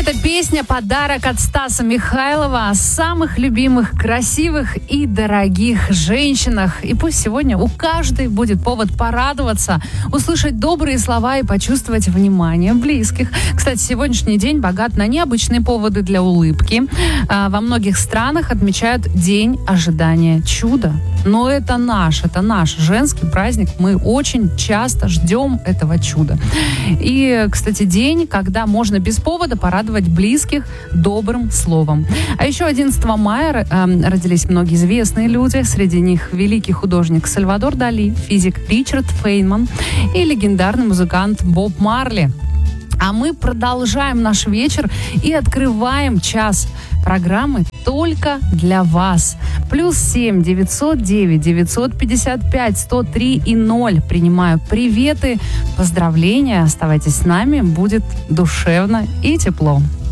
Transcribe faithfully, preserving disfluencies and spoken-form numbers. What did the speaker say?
Эта песня — подарок от Стаса Михайлова о самых любимых, красивых и дорогих женщинах. И пусть сегодня у каждой будет повод порадоваться, услышать добрые слова и почувствовать внимание близких. Кстати, сегодняшний день богат на необычные поводы для улыбки. Во многих странах отмечают День ожидания чуда. Но это наш, это наш женский праздник. Мы очень часто ждем этого чуда. И, кстати, день, когда можно без повода порадовать близких добрым словом. А еще одиннадцатого мая э, родились многие известные люди. Среди них великий художник Сальвадор Дали, физик Ричард Фейнман и легендарный музыкант Боб Марли. А мы продолжаем наш вечер и открываем час программы только для вас. Плюс семь девятьсот девять девятьсот пятьдесят пять сто три и ноль. Принимаю приветы, поздравления. Оставайтесь с нами, будет душевно и тепло.